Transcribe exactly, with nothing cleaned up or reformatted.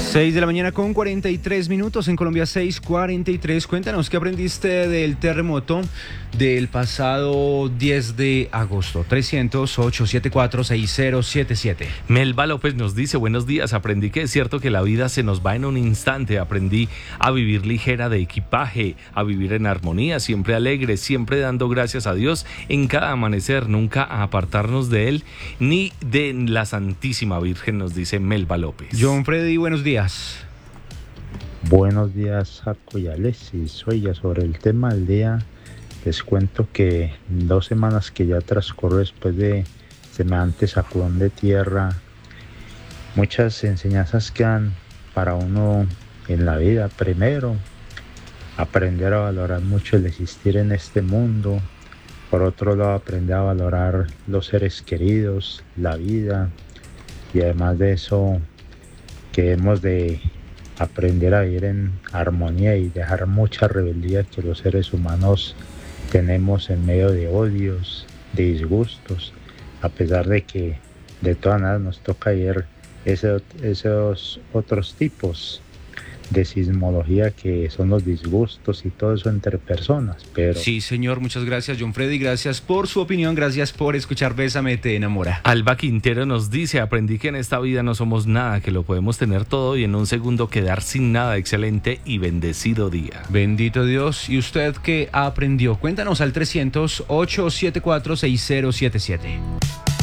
seis de la mañana con cuarenta y tres minutos, en Colombia seis cuarenta y tres. Cuéntanos, ¿qué aprendiste del terremoto del pasado diez de agosto? trescientos, ochocientos setenta y cuatro, sesenta setenta y siete. Melba López nos dice: buenos días, aprendí que es cierto que la vida se nos va en un instante. Aprendí a vivir ligera de equipaje, a vivir en armonía, siempre alegre, siempre dando gracias a Dios en cada amanecer, nunca a apartarnos de Él ni de la Santísima Virgen, nos dice Melba López. John Freddy, buenos días. Buenos días, Jaco y Alexis. Oiga, sobre el tema del día, les cuento que dos semanas que ya transcurre después de semejante sacudón de tierra, muchas enseñanzas quedan para uno en la vida. Primero, aprender a valorar mucho el existir en este mundo. Por otro lado, aprender a valorar los seres queridos, la vida, y además de eso, que hemos de aprender a vivir en armonía y dejar mucha rebeldía que los seres humanos tenemos en medio de odios, de disgustos, a pesar de que de todas maneras nos toca ver ese, esos otros tipos de sismología que son los disgustos y todo eso entre personas, pero... Sí, señor, muchas gracias, John Freddy, gracias por su opinión, gracias por escuchar Bésame, te enamora. Alba Quintero nos dice: aprendí que en esta vida no somos nada, que lo podemos tener todo y en un segundo quedar sin nada. Excelente y bendecido día. Bendito Dios. ¿Y usted qué aprendió? Cuéntanos al trescientos, ochocientos setenta y cuatro, sesenta setenta y siete.